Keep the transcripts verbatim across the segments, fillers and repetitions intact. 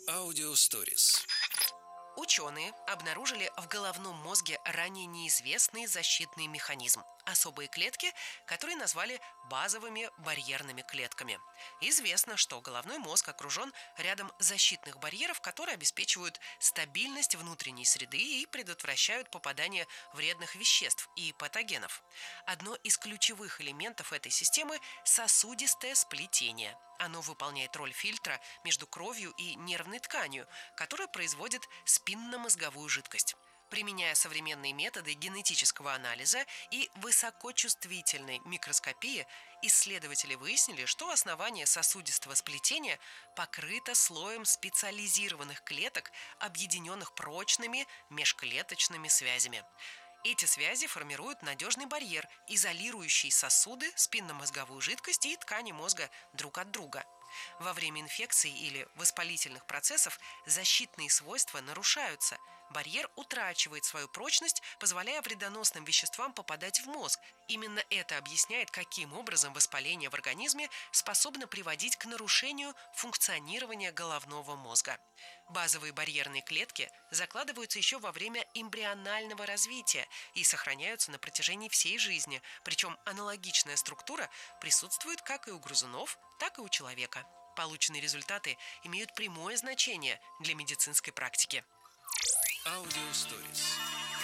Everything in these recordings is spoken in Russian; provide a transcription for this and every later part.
Аудиосторис. Ученые обнаружили в головном мозге ранее неизвестный защитный механизм – особые клетки, которые назвали базовыми барьерными клетками. Известно, что головной мозг окружен рядом защитных барьеров, которые обеспечивают стабильность внутренней среды и предотвращают попадание вредных веществ и патогенов. Одно из ключевых элементов этой системы – сосудистое сплетение. Оно выполняет роль фильтра между кровью и нервной тканью, которая производит спинномозговую жидкость. Применяя современные методы генетического анализа и высокочувствительной микроскопии, исследователи выяснили, что основание сосудистого сплетения покрыто слоем специализированных клеток, объединенных прочными межклеточными связями. Эти связи формируют надежный барьер, изолирующий сосуды, спинномозговую жидкость и ткани мозга друг от друга. Во время инфекций или воспалительных процессов защитные свойства нарушаются. Барьер утрачивает свою прочность, позволяя вредоносным веществам попадать в мозг. Именно это объясняет, каким образом воспаление в организме способно приводить к нарушению функционирования головного мозга. Базовые барьерные клетки закладываются еще во время эмбрионального развития и сохраняются на протяжении всей жизни, причем аналогичная структура присутствует как и у грызунов, так и у человека. Полученные результаты имеют прямое значение для медицинской практики. Аудиосторис.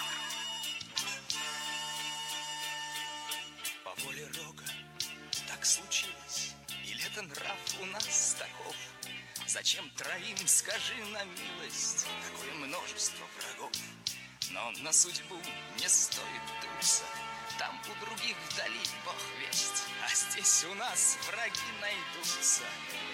По воле Рога так случилось, или это нрав у нас таков? Зачем троим, скажи на милость, такое множество врагов? Но на судьбу не стоит дуться, там у других вдали бог весть, а здесь у нас враги найдутся.